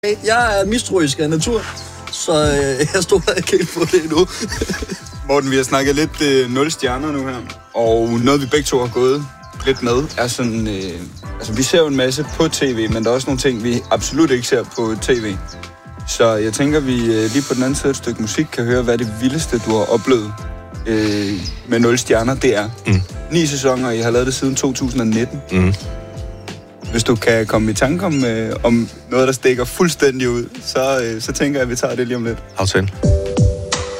Jeg er mistroisk af natur, så jeg stoler ikke helt på det endnu. Morten, vi har snakket lidt 0 stjerner nu her, og noget vi begge to har gået lidt med, er sådan... altså, vi ser jo en masse på tv, men der er også nogle ting, vi absolut ikke ser på tv. Så jeg tænker, vi lige på den anden side et stykke musik kan høre, hvad det vildeste, du har oplevet med 0 stjerner, det er. 9 sæsoner, I har lavet det siden 2019. Hvis du kan komme i tanke om noget, der stikker fuldstændig ud, så tænker jeg, at vi tager det lige om lidt. Aftale.